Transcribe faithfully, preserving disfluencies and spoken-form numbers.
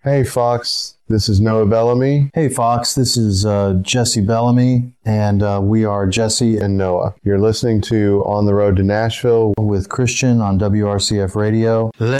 Hey, Fox. This is Noah Bellamy. Hey, Fox. This is uh, Jesse Bellamy, and uh, we are Jesse And Noah. You're listening to On the Road to Nashville with Christian on W R C F Radio. Let